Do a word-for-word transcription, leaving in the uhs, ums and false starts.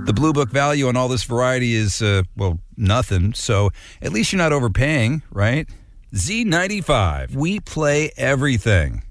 The Blue Book value on all this variety is, uh, well, nothing. So at least you're not overpaying, right? Z ninety-five. We play everything.